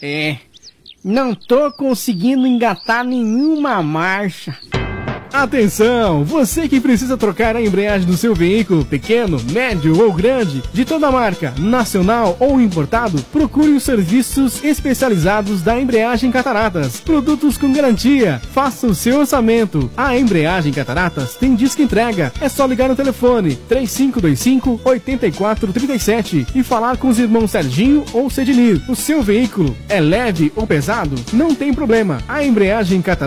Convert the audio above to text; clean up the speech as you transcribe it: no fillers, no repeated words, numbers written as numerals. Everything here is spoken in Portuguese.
Não tô conseguindo engatar nenhuma marcha. Atenção, você que precisa trocar a embreagem do seu veículo, pequeno, médio ou grande, de toda marca, nacional ou importado, procure os serviços especializados da Embreagem Cataratas. Produtos com garantia. Faça o seu orçamento. A Embreagem Cataratas tem disco entrega. É só ligar no telefone 3525-8437 e falar com os irmãos Serginho ou Cedinir. O seu veículo é leve ou pesado? Não tem problema. A Embreagem Cataratas